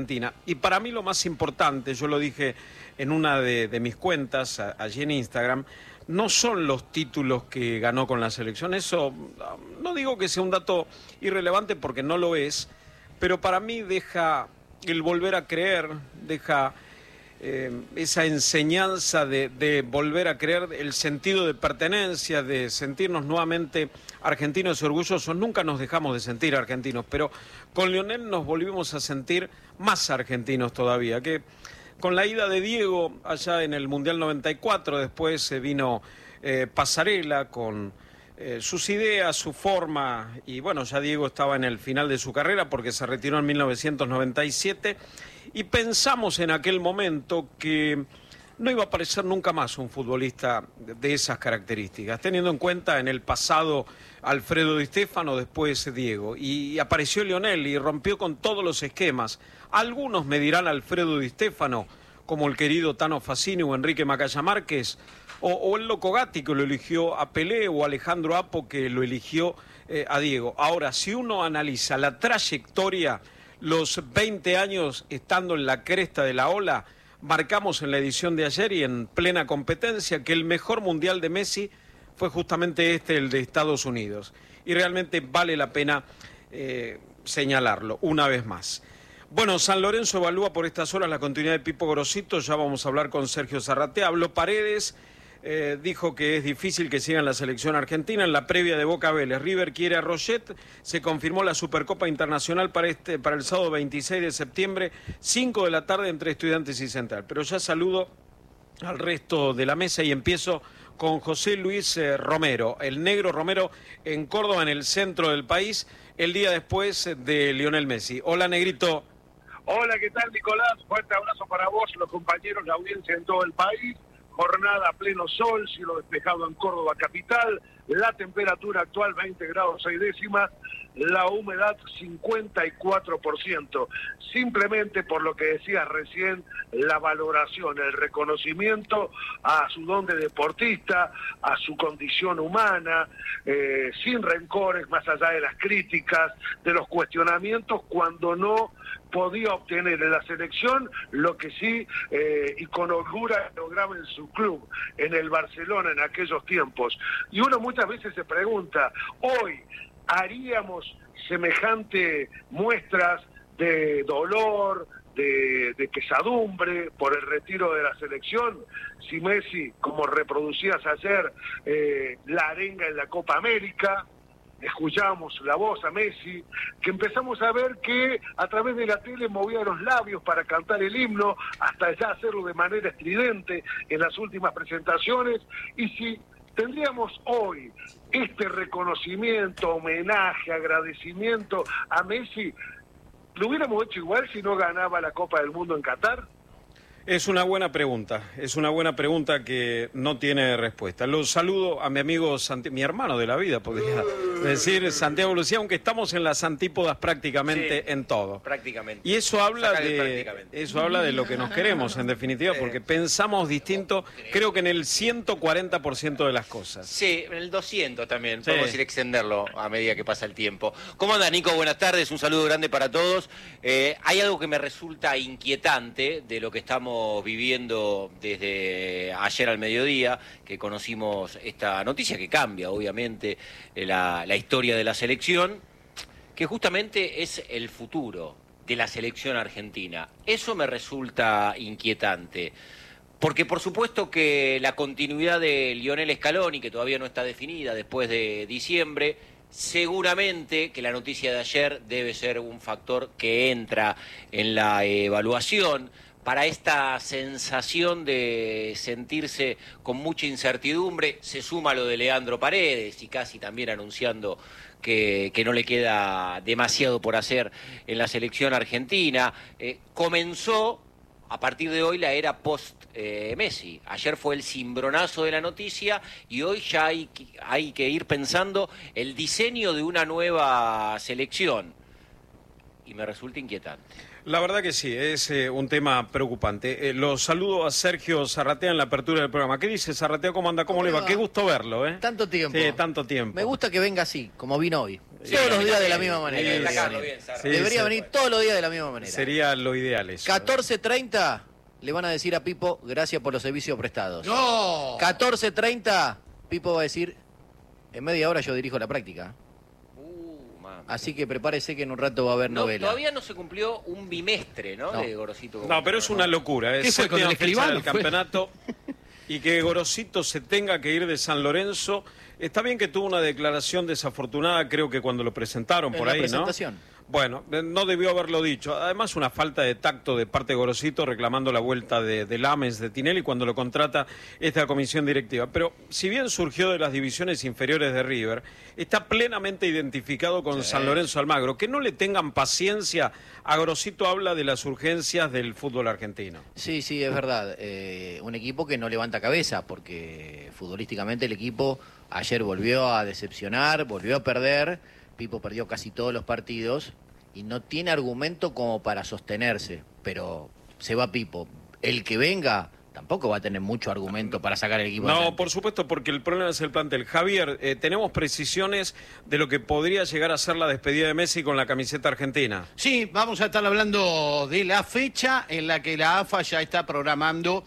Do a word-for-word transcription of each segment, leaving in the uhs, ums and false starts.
Argentina. Y para mí lo más importante, yo lo dije en una de, de mis cuentas a, allí en Instagram, no son los títulos que ganó con la selección. Eso no digo que sea un dato irrelevante porque no lo es, pero para mí deja el volver a creer, deja eh, esa enseñanza de, de volver a creer, el sentido de pertenencia, de sentirnos nuevamente argentinos y orgullosos. Nunca nos dejamos de sentir argentinos, pero con Lionel nos volvimos a sentir más argentinos todavía, que con la ida de Diego allá en el Mundial noventa y cuatro, después se vino eh, Pasarela con eh, sus ideas, su forma, y bueno, ya Diego estaba en el final de su carrera porque se retiró en mil novecientos noventa y siete, y pensamos en aquel momento que no iba a aparecer nunca más un futbolista de esas características, teniendo en cuenta en el pasado Alfredo Di Stéfano, después Diego, y apareció Lionel y rompió con todos los esquemas. Algunos me dirán Alfredo Di Stéfano, como el querido Tano Fassini o Enrique Macaya Márquez, o, o el Loco Gatti, que lo eligió a Pelé, o Alejandro Apo, que lo eligió eh, a Diego. Ahora, si uno analiza la trayectoria, los veinte años estando en la cresta de la ola, marcamos en la edición de ayer y en plena competencia que el mejor mundial de Messi fue justamente este, el de Estados Unidos. Y realmente vale la pena eh, señalarlo una vez más. Bueno, San Lorenzo evalúa por estas horas la continuidad de Pipo Grosito. Ya vamos a hablar con Sergio Zarratea. Habló Paredes, eh, dijo que es difícil que siga en la selección argentina. En la previa de Boca Vélez, River quiere a Roget. Se confirmó la Supercopa Internacional para, este, para el sábado veintiséis de septiembre, cinco de la tarde entre Estudiantes y Central. Pero ya saludo al resto de la mesa y empiezo con José Luis eh, Romero, el negro Romero, en Córdoba, en el centro del país, el día después de Lionel Messi. Hola, negrito. Hola, ¿qué tal, Nicolás? Fuerte abrazo para vos, los compañeros, la audiencia en todo el país. Jornada a pleno sol, cielo despejado en Córdoba capital, la temperatura actual veinte grados seis décimas, la humedad cincuenta y cuatro por ciento. Simplemente por lo que decías recién, la valoración, el reconocimiento a su don de deportista, a su condición humana, eh, sin rencores, más allá de las críticas, de los cuestionamientos, cuando no podía obtener en la selección lo que sí eh, Iconogura lograba en su club, en el Barcelona en aquellos tiempos. Y uno muchas veces se pregunta, hoy haríamos semejante muestras de dolor, de, de pesadumbre por el retiro de la selección, si Messi, como reproducías ayer, eh, la arenga en la Copa América, escuchamos la voz a Messi, que empezamos a ver que a través de la tele movía los labios para cantar el himno, hasta ya hacerlo de manera estridente en las últimas presentaciones, y si tendríamos hoy este reconocimiento, homenaje, agradecimiento a Messi, ¿lo hubiéramos hecho igual si no ganaba la Copa del Mundo en Qatar? Es una buena pregunta, es una buena pregunta que no tiene respuesta. Los saludo a mi amigo, Santi- mi hermano de la vida, podría decir, Santiago Lucía, aunque estamos en las antípodas prácticamente sí, en todo. Prácticamente. Y eso habla de eso habla de lo que nos queremos, en definitiva, porque pensamos distinto, creo que en el ciento cuarenta por ciento de las cosas. Sí, en el doscientos también, sí. Podemos ir extenderlo a medida que pasa el tiempo. ¿Cómo anda, Nico? Buenas tardes, un saludo grande para todos. Eh, hay algo que me resulta inquietante de lo que estamos viviendo desde ayer al mediodía, que conocimos esta noticia que cambia, obviamente, la, la historia de la selección, que justamente es el futuro de la selección argentina. Eso me resulta inquietante, porque por supuesto que la continuidad de Lionel Scaloni, que todavía no está definida después de diciembre, seguramente que la noticia de ayer debe ser un factor que entra en la evaluación para esta sensación de sentirse con mucha incertidumbre. Se suma lo de Leandro Paredes y casi también anunciando que, que no le queda demasiado por hacer en la selección argentina. Eh, comenzó a partir de hoy la era post-Messi. Eh, Ayer fue el cimbronazo de la noticia y hoy ya hay que, hay que ir pensando el diseño de una nueva selección. Y me resulta inquietante. La verdad que sí, es eh, un tema preocupante. Eh, los saludo a Sergio Zarratea en la apertura del programa. ¿Qué dice Zarratea? ¿Cómo anda? ¿Cómo, ¿Cómo le va? va? Qué gusto verlo, ¿eh? Tanto tiempo. Sí, tanto tiempo. Me gusta que venga así, como vino hoy. Sí, todos sí, los días sí, de la sí, misma sí, manera. sí, Debería, sí, venir. sí, Debería sí, venir todos los días de la misma manera. Sería lo ideal eso. catorce treinta le van a decir a Pipo, gracias por los servicios prestados. ¡No! catorce treinta, Pipo va a decir, en media hora yo dirijo la práctica. Así que prepárese que en un rato va a haber no, novela. Todavía no se cumplió un bimestre, ¿no? No. De Gorosito. No, pero es una locura. Es ¿Qué fue, con el séptima fecha escribano? del campeonato y que Gorosito se tenga que ir de San Lorenzo. Está bien que tuvo una declaración desafortunada, creo que cuando lo presentaron En por la ahí, presentación. ¿no? Bueno, no debió haberlo dicho. Además, una falta de tacto de parte de Gorosito reclamando la vuelta de, de Lames, de Tinelli, cuando lo contrata esta comisión directiva. Pero si bien surgió de las divisiones inferiores de River, está plenamente identificado con Sí. San Lorenzo Almagro. Que no le tengan paciencia. A Gorosito habla de las urgencias del fútbol argentino. Sí, sí, es verdad. Eh, un equipo que no levanta cabeza, porque futbolísticamente el equipo ayer volvió a decepcionar, volvió a perder. Pipo perdió casi todos los partidos y no tiene argumento como para sostenerse, pero se va Pipo. El que venga tampoco va a tener mucho argumento para sacar el equipo No, adelante. por supuesto, porque el problema es el plantel. Javier, eh, tenemos precisiones de lo que podría llegar a ser la despedida de Messi con la camiseta argentina. Sí, vamos a estar hablando de la fecha en la que la A F A ya está programando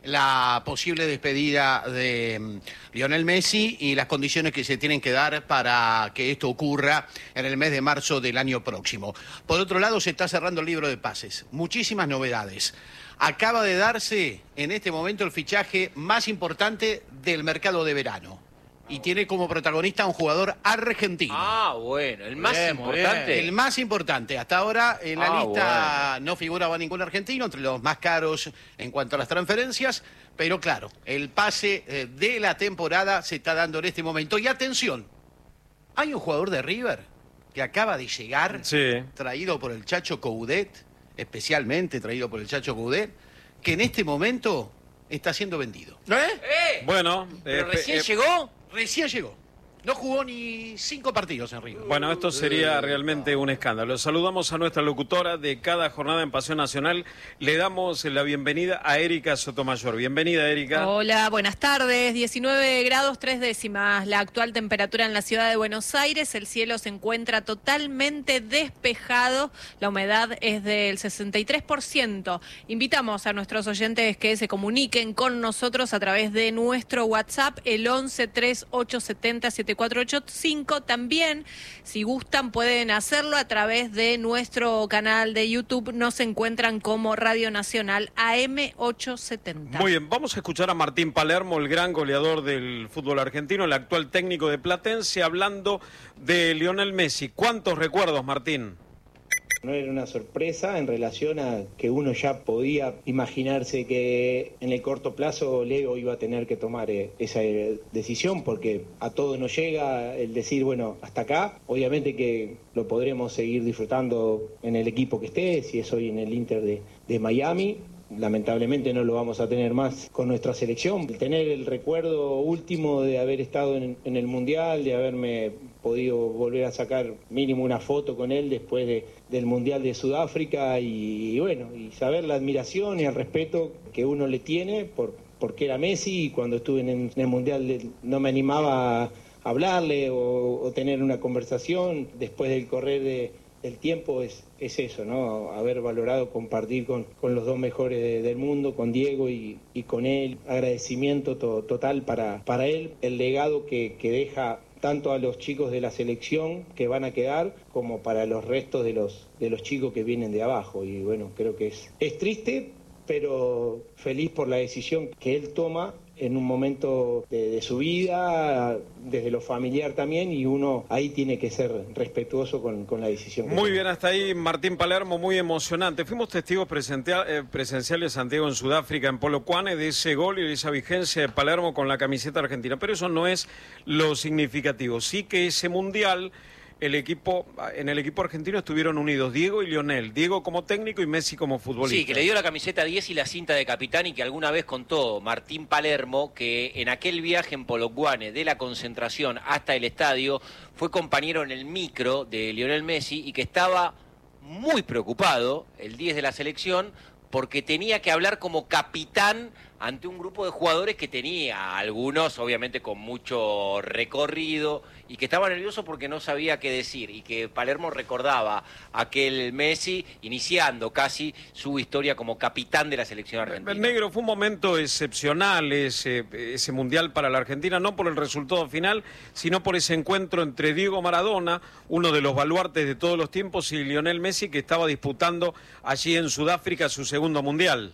la posible despedida de mm, Lionel Messi y las condiciones que se tienen que dar para que esto ocurra en el mes de marzo del año próximo. Por otro lado, se está cerrando el libro de pases. Muchísimas novedades. Acaba de darse en este momento el fichaje más importante del mercado de verano. Y tiene como protagonista a un jugador argentino. Ah, bueno, el más Bien, muy importante. El más importante. Hasta ahora en la Ah, lista no figuraba ningún argentino, entre los más caros en cuanto a las transferencias. Pero claro, el pase eh, de la temporada se está dando en este momento. Y atención, hay un jugador de River que acaba de llegar, Sí. traído por el Chacho Coudet, especialmente traído por el Chacho Coudet, que en este momento está siendo vendido. ¿Eh? ¡Eh! Bueno, ¿Pero eh, recién eh, llegó? Recién llegó. No jugó ni cinco partidos en River. Bueno, esto sería realmente un escándalo. Saludamos a nuestra locutora de cada jornada en Pasión Nacional. Le damos la bienvenida a Erika Sotomayor. Bienvenida, Erika. Hola, buenas tardes. diecinueve grados tres décimas la actual temperatura en la ciudad de Buenos Aires. El cielo se encuentra totalmente despejado. La humedad es del sesenta y tres por ciento. Invitamos a nuestros oyentes que se comuniquen con nosotros a través de nuestro WhatsApp, el once tres ocho setenta siete cuatro ocho cinco. También, si gustan, pueden hacerlo a través de nuestro canal de YouTube. Nos encuentran como Radio Nacional A M ochocientos setenta. Muy bien, vamos a escuchar a Martín Palermo, el gran goleador del fútbol argentino, el actual técnico de Platense, hablando de Lionel Messi. ¿Cuántos recuerdos, Martín? No era una sorpresa en relación a que uno ya podía imaginarse que en el corto plazo Leo iba a tener que tomar eh, esa eh, decisión, porque a todos nos llega el decir, bueno, hasta acá. Obviamente que lo podremos seguir disfrutando en el equipo que esté, si es hoy en el Inter de, de Miami. Lamentablemente no lo vamos a tener más con nuestra selección. Tener el recuerdo último de haber estado en, en el Mundial, de haberme podido volver a sacar mínimo una foto con él después de, del Mundial de Sudáfrica y, y bueno, y saber la admiración y el respeto que uno le tiene por porque era Messi, y cuando estuve en, en el Mundial de, no me animaba a hablarle o, o tener una conversación. Después del correr de el tiempo es, es eso, ¿no? Haber valorado compartir con, con los dos mejores de, del mundo, con Diego y, y con él. Agradecimiento to, total para, para él, el legado que, que deja tanto a los chicos de la selección que van a quedar, como para los restos de los, de los chicos que vienen de abajo. Y bueno, creo que es, es triste, pero feliz por la decisión que él toma en un momento de, de su vida, desde lo familiar también, y uno ahí tiene que ser respetuoso con, con la decisión que Muy toma. bien, hasta ahí Martín Palermo, muy emocionante. Fuimos testigos presencial, eh, presenciales, Santiago, en Sudáfrica, en Polokwane, de ese gol y de esa vigencia de Palermo con la camiseta argentina. Pero eso no es lo significativo. Sí que ese mundial, el equipo, en el equipo argentino estuvieron unidos Diego y Lionel. Diego como técnico y Messi como futbolista. Sí, que le dio la camiseta diez y la cinta de capitán, y que alguna vez contó Martín Palermo que en aquel viaje en Polokwane, de la concentración hasta el estadio, fue compañero en el micro de Lionel Messi y que estaba muy preocupado, el diez de la selección, porque tenía que hablar como capitán ante un grupo de jugadores que tenía, algunos obviamente con mucho recorrido, y que estaba nervioso porque no sabía qué decir, y que Palermo recordaba a aquel Messi iniciando casi su historia como capitán de la selección argentina. El negro, fue un momento excepcional ese, ese Mundial para la Argentina, no por el resultado final, sino por ese encuentro entre Diego Maradona, uno de los baluartes de todos los tiempos, y Lionel Messi, que estaba disputando allí en Sudáfrica su segundo Mundial.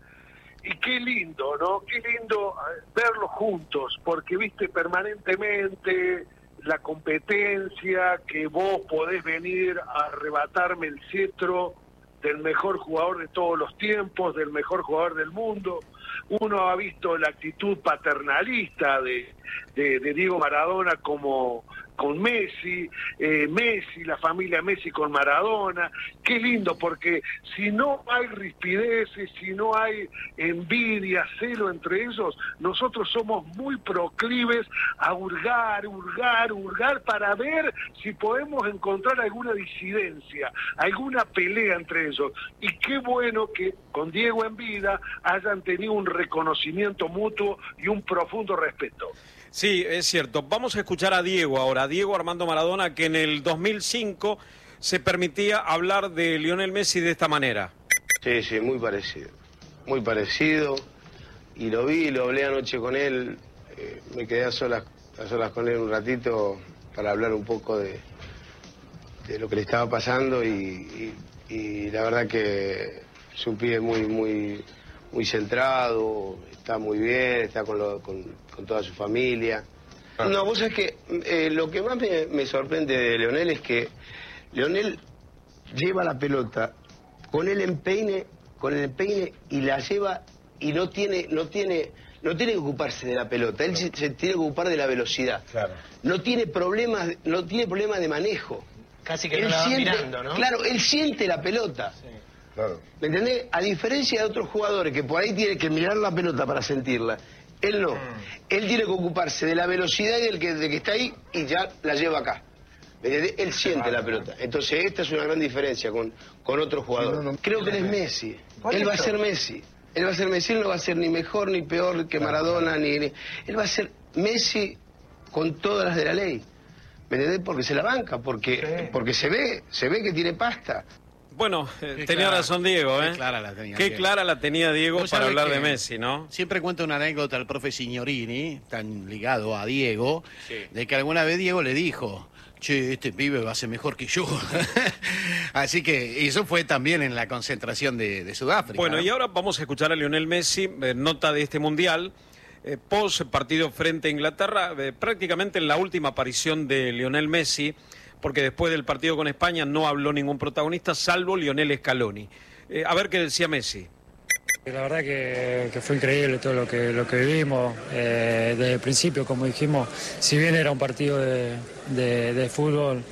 Y qué lindo, ¿no? Qué lindo verlos juntos, porque viste permanentemente la competencia, que vos podés venir a arrebatarme el cetro del mejor jugador de todos los tiempos, del mejor jugador del mundo. Uno ha visto la actitud paternalista de, de, de Diego Maradona como con Messi, eh, Messi, la familia Messi con Maradona. Qué lindo, porque si no hay rispideces, si no hay envidia, celo entre ellos, nosotros somos muy proclives a hurgar, hurgar, hurgar para ver si podemos encontrar alguna disidencia, alguna pelea entre ellos. Y qué bueno que con Diego en vida hayan tenido un reconocimiento mutuo y un profundo respeto. Sí, es cierto. Vamos a escuchar a Diego ahora, Diego Armando Maradona, que en el dos mil cinco se permitía hablar de Lionel Messi de esta manera. Sí, sí, muy parecido, muy parecido, y lo vi, lo hablé anoche con él, eh, me quedé a solas, a solas con él un ratito para hablar un poco de, de lo que le estaba pasando, y, y, y la verdad que es un pibe muy, muy, muy centrado, está muy bien, está con, lo, con, con toda su familia. No, vos sabés que eh, lo que más me, me sorprende de Lionel es que Lionel lleva la pelota con el empeine, con el empeine y la lleva y no tiene, no tiene, no tiene que ocuparse de la pelota, él claro. se, se tiene que ocupar de la velocidad. Claro. No tiene problemas, no tiene problemas de manejo. Casi que él no la va siente, mirando, ¿no? Claro, él siente la pelota. Sí. Claro. ¿Me entendés? A diferencia de otros jugadores que por ahí tienen que mirar la pelota para sentirla, él no. Mm. Él tiene que ocuparse de la velocidad y del que, de que está ahí y ya la lleva acá. ¿Me entendés? Él siente ah, la pelota. Entonces esta es una gran diferencia con, con otros jugadores. No, no, no. Creo que él es Messi. Él va a ser Messi. Él va a ser Messi. Él no va a ser ni mejor ni peor que Maradona. Ni, ni... Él va a ser Messi con todas las de la ley. ¿Me entendés? Porque se la banca, porque, sí. porque se ve, se ve que tiene pasta. Bueno, eh, tenía clara, razón Diego, ¿eh? Qué clara la tenía Qué Diego, clara la tenía Diego para hablar de Messi, ¿no? Siempre cuento una anécdota al profe Signorini, tan ligado a Diego, sí. de que alguna vez Diego le dijo, che, este pibe va a ser mejor que yo. Así que eso fue también en la concentración de, de Sudáfrica. Bueno, ¿no? Y ahora vamos a escuchar a Lionel Messi, eh, nota de este Mundial, eh, post partido frente a Inglaterra, eh, prácticamente en la última aparición de Lionel Messi, porque después del partido con España no habló ningún protagonista, salvo Lionel Scaloni. Eh, a ver qué decía Messi. La verdad que, que fue increíble todo lo que, lo que vivimos. Eh, desde el principio, como dijimos, si bien era un partido de, de, de fútbol,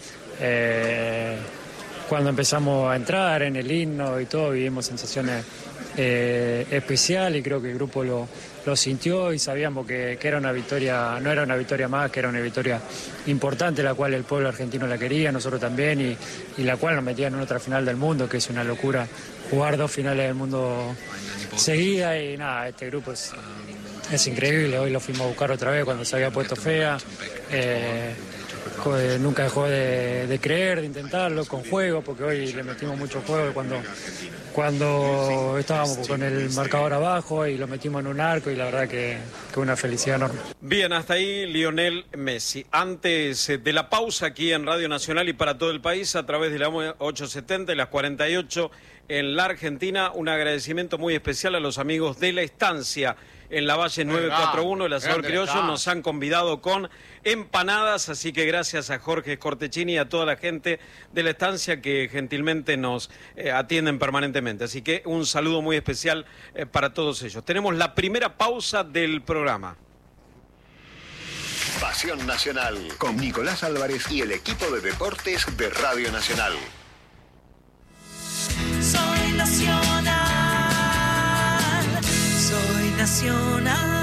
eh, cuando empezamos a entrar en el himno y todo, vivimos sensaciones eh, especiales, y creo que el grupo lo, lo sintió, y sabíamos que, que era una victoria, no era una victoria más, que era una victoria importante, la cual el pueblo argentino la quería, nosotros también, y, y la cual nos metían en otra final del mundo, que es una locura jugar dos finales del mundo seguidas. Y nada, este grupo es, es increíble. Hoy lo fuimos a buscar otra vez cuando se había puesto fea. Eh, nunca dejó de, de creer, de intentarlo con juego, porque hoy le metimos mucho juego cuando, cuando estábamos con el marcador abajo, y lo metimos en un arco, y la verdad que, que una felicidad enorme. Bien, hasta ahí Lionel Messi. Antes de la pausa aquí en Radio Nacional y para todo el país, a través de la ochocientos setenta y las cuarenta y ocho en la Argentina, un agradecimiento muy especial a los amigos de La Estancia en la Valle nueve cuatro uno, el asador criollo. Nos han convidado con empanadas, así que gracias a Jorge Cortechini y a toda la gente de La Estancia que gentilmente nos eh, atienden permanentemente. Así que un saludo muy especial eh, para todos ellos. Tenemos la primera pausa del programa. Pasión Nacional, con Nicolás Álvarez y el equipo de deportes de Radio Nacional. Soy nacional, soy nacional.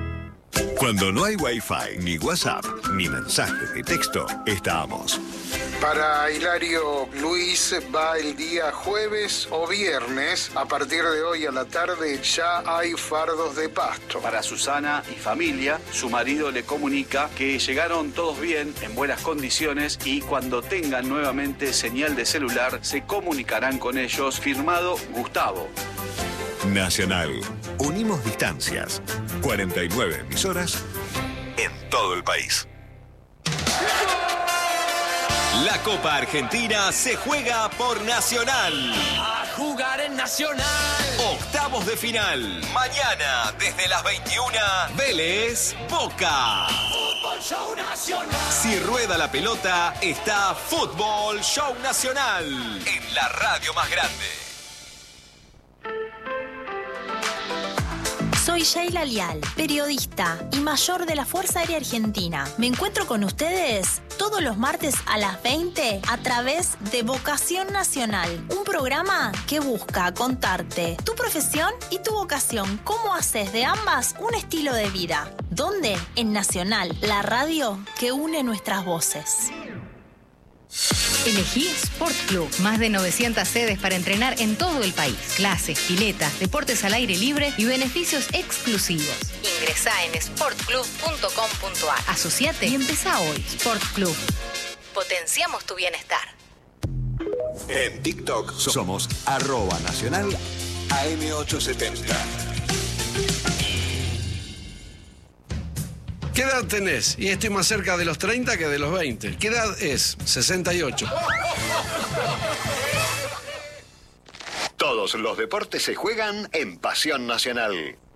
Cuando no hay Wi-Fi, ni WhatsApp, ni mensajes de texto, estamos. Para Hilario Luis va el día jueves o viernes. A partir de hoy a la tarde ya hay fardos de pasto. Para Susana y familia, su marido le comunica que llegaron todos bien, en buenas condiciones, y cuando tengan nuevamente señal de celular se comunicarán con ellos. Firmado Gustavo. Nacional. Unimos distancias. cuarenta y nueve emisoras en todo el país. La Copa Argentina se juega por Nacional. A jugar en Nacional. Octavos de final. Mañana, desde las veintiuna, Vélez, Boca. Fútbol Show Nacional. Si rueda la pelota, está Fútbol Show Nacional. En la radio más grande. Soy Sheila Lial, periodista y mayor de la Fuerza Aérea Argentina. Me encuentro con ustedes todos los martes a las veinte a través de Vocación Nacional, un programa que busca contarte tu profesión y tu vocación, cómo haces de ambas un estilo de vida. ¿Dónde? En Nacional, la radio que une nuestras voces. Elegí Sport Club. Más de novecientas sedes para entrenar en todo el país. Clases, piletas, deportes al aire libre y beneficios exclusivos. Ingresá en sport club punto com punto a r. Asociate y empezá hoy. Sport Club. Potenciamos tu bienestar. En TikTok somos arroba nacional A M ochocientos setenta. ¿Qué edad tenés? Y estoy más cerca de los treinta que de los veinte. ¿Qué edad es? sesenta y ocho. Todos los deportes se juegan en Pasión Nacional.